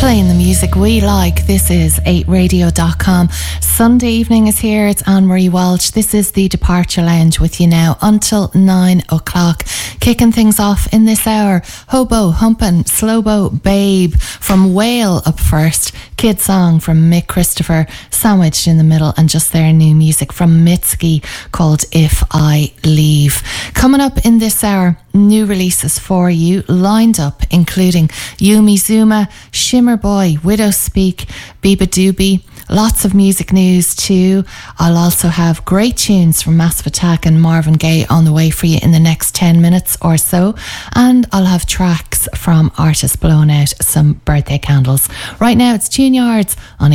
Playing the music we like. This is 8radio.com. Sunday evening is here. It's Anne-Marie Walsh. This is the Departure Lounge with you now until 9 o'clock. Kicking things off in this hour, Hobo, Humpin', Slowbo, Babe from Whale up first. Kid Song from Mick Christopher, sandwiched in the middle, and just their new music from Mitski called If I Leave. Coming up in this hour, new releases for you lined up, including Yumi Zuma, Shimmer Boy, Widow Speak, Biba Doobie. Lots of music news too. I'll also have great tunes from Massive Attack and Marvin Gaye on the way for you in the next 10 minutes or so. And I'll have tracks from artists blowing out some birthday candles. Right now it's Tune Yards on